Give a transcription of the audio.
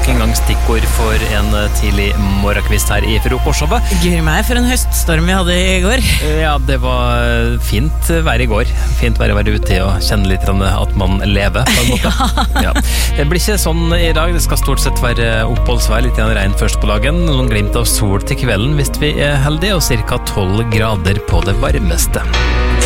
nok en gang stikkord for en tidlig morgenkvist her i Frokoshowet. Guri meg for en høststorm vi hadde i går. Ja, det var fint vær i går. Fint vær å være ute og kjenne litt at man lever, på en måte. Ja. Det blir ikke sånn i dag. Det skal stort sett være oppholdsvær, litt regn først på dagen. Noen glimt av sol til kvelden hvis vi er heldige, og cirka 12 grader på det varmeste.